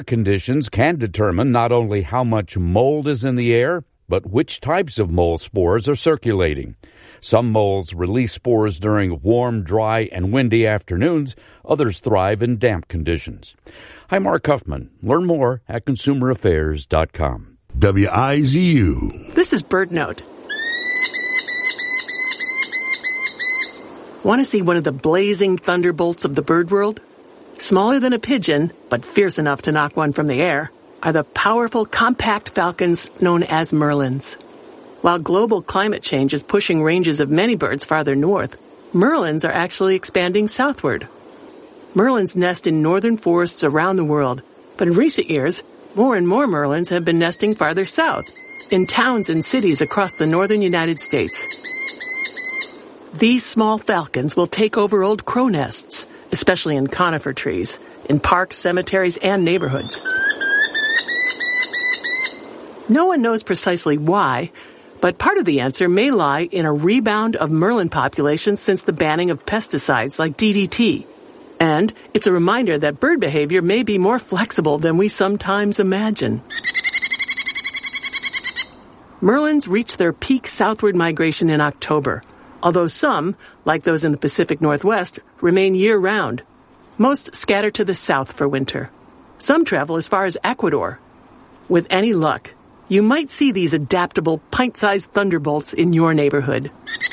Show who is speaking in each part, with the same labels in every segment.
Speaker 1: Conditions can determine not only how much mold is in the air, but which types of mold spores are circulating. Some molds release spores during warm, dry, and windy afternoons. Others thrive in damp conditions. Hi, Mark Huffman. Learn more at consumeraffairs.com.
Speaker 2: WIZU.
Speaker 3: This is BirdNote. Want to see one of the blazing thunderbolts of the bird world? Smaller than a pigeon, but fierce enough to knock one from the air, are the powerful compact falcons known as merlins. While global climate change is pushing ranges of many birds farther north, merlins are actually expanding southward. Merlins nest in northern forests around the world, but in recent years, more and more merlins have been nesting farther south, in towns and cities across the northern United States. These small falcons will take over old crow nests, especially in conifer trees, in parks, cemeteries, and neighborhoods. No one knows precisely why, but part of the answer may lie in a rebound of merlin populations since the banning of pesticides like DDT. And it's a reminder that bird behavior may be more flexible than we sometimes imagine. Merlins reach their peak southward migration in October, although some, like those in the Pacific Northwest, remain year-round. Most scatter to the south for winter. Some travel as far as Ecuador. With any luck, you might see these adaptable, pint-sized thunderbolts in your neighborhood.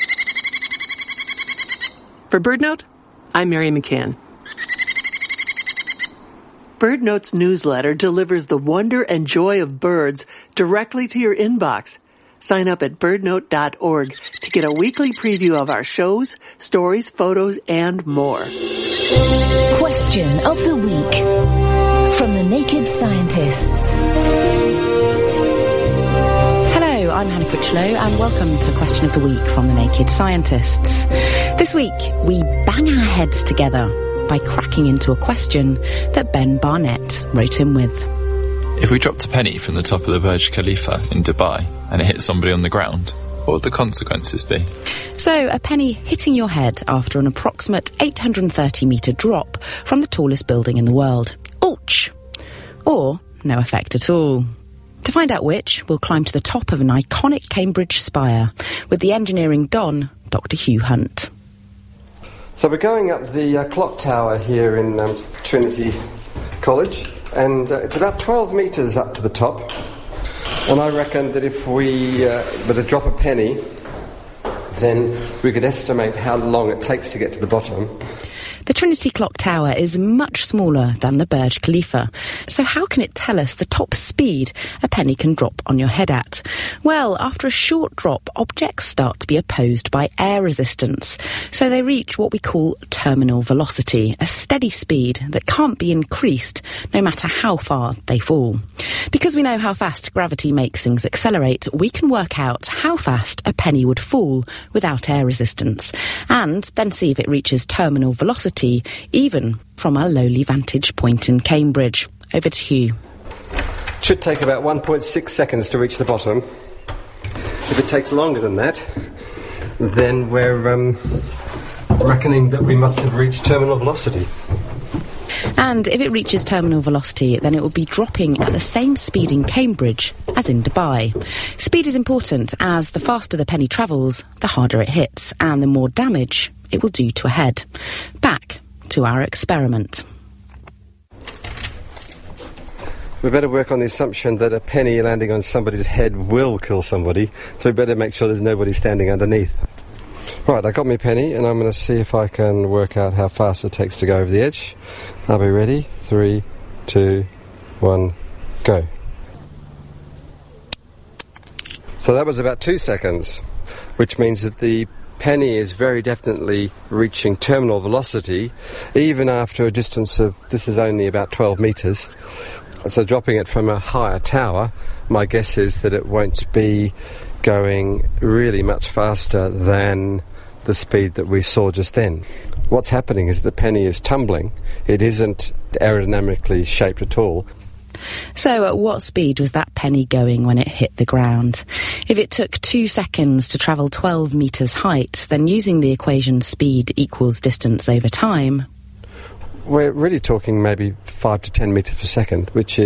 Speaker 3: For BirdNote, I'm Mary McCann. BirdNote's newsletter delivers the wonder and joy of birds directly to your inbox. Sign up at birdnote.org to get a weekly preview of our shows, stories, photos, and more.
Speaker 4: Question of the week from the Naked Scientists.
Speaker 5: Hello, I'm Hannah Critchlow and welcome to Question of the Week from the Naked Scientists. This week, we bang our heads together by cracking into a question that Ben Barnett wrote in with.
Speaker 6: If we dropped a penny from the top of the Burj Khalifa in Dubai and it hit somebody on the ground, what would the consequences be?
Speaker 5: So, a penny hitting your head after an approximate 830-metre drop from the tallest building in the world. Ouch! Or no effect at all. To find out which, we'll climb to the top of an iconic Cambridge spire with the engineering don, Dr. Hugh Hunt.
Speaker 7: So we're going up the clock tower here in Trinity College. And it's about 12 metres up to the top. And I reckon that if we were to drop a penny, then we could estimate how long it takes to get to the bottom.
Speaker 5: The Trinity Clock Tower is much smaller than the Burj Khalifa. So how can it tell us the top speed a penny can drop on your head at? Well, after a short drop, objects start to be opposed by air resistance. So they reach what we call terminal velocity, a steady speed that can't be increased no matter how far they fall. Because we know how fast gravity makes things accelerate, we can work out how fast a penny would fall without air resistance, and then see if it reaches terminal velocity even from our lowly vantage point in Cambridge. Over to Hugh.
Speaker 7: It should take about 1.6 seconds to reach the bottom. If it takes longer than that, then we're reckoning that we must have reached terminal velocity.
Speaker 5: And if it reaches terminal velocity, then it will be dropping at the same speed in Cambridge as in Dubai. Speed is important, as the faster the penny travels, the harder it hits, and the more damage it will do to a head. Back to our experiment.
Speaker 7: We better work on the assumption that a penny landing on somebody's head will kill somebody, so we better make sure there's nobody standing underneath. Right, I got my penny, and I'm going to see if I can work out how fast it takes to go over the edge. I'll be ready. 3, 2, 1, go. So that was about 2 seconds, which means that the penny is very definitely reaching terminal velocity, even after a distance of, this is only about 12 metres. So dropping it from a higher tower, my guess is that it won't be going really much faster than the speed that we saw just then. What's happening is the penny is tumbling. It isn't aerodynamically shaped at all.
Speaker 5: So at what speed was that penny going when it hit the ground? If it took 2 seconds to travel 12 metres height, then using the equation speed equals distance over time.
Speaker 7: We're really talking maybe 5 to 10 metres per second, which